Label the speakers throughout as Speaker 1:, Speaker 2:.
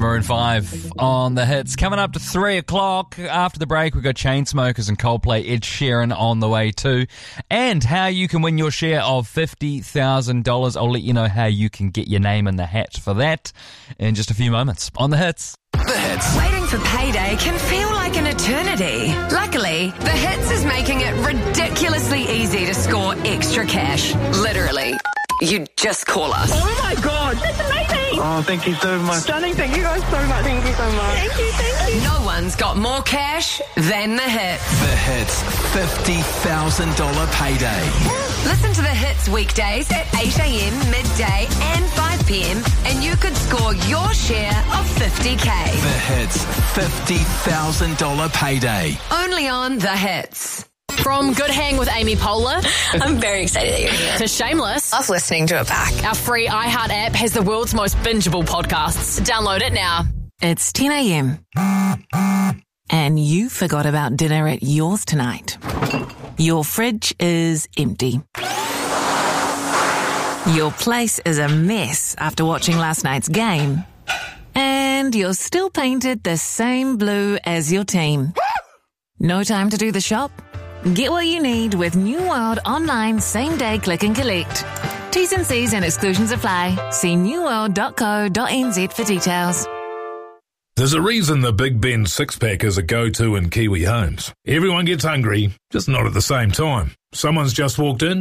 Speaker 1: Maroon 5 on the hits. Coming up to 3 o'clock. After the break, we've got Chainsmokers and Coldplay, Ed Sheeran on the way too. And how you can win your share of $50,000. I'll let you know how you can get your name in the hat for that in just a few moments. On the hits.
Speaker 2: The Hits.
Speaker 3: Waiting for payday can feel like an eternity. Luckily, The Hits is making it ridiculously easy to score extra cash. Literally. You just call us.
Speaker 4: Oh my God, that's amazing.
Speaker 5: Oh, thank you so much.
Speaker 4: Stunning, thank you guys so much. Thank you so much. Thank you.
Speaker 3: No one's got more cash than The Hits.
Speaker 2: The Hits $50,000 payday.
Speaker 3: Listen to The Hits weekdays at 8 a.m, midday and 5 p.m. and you could score your share of $50K.
Speaker 2: The Hits $50,000 payday.
Speaker 3: Only on The Hits.
Speaker 6: From Good Hang with Amy Poehler
Speaker 7: I'm very excited that you're here.
Speaker 6: to Shameless,
Speaker 7: Love listening to it back.
Speaker 6: our free iHeart app has the world's most bingeable podcasts. Download it now.
Speaker 8: It's 10 a.m. and you forgot about dinner at yours tonight. Your fridge is empty. Your place is a mess after watching last night's game. And you're still painted the same blue as your team. No time to do the shop? Get what you need with New World online same-day click and collect. T's and C's and exclusions apply. See newworld.co.nz for details.
Speaker 9: There's a reason the Big Ben six-pack is a go-to in Kiwi homes. Everyone gets hungry, just not at the same time. Someone's just walked in,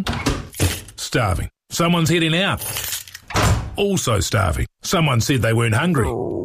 Speaker 9: starving. Someone's heading out, also starving. Someone said they weren't hungry.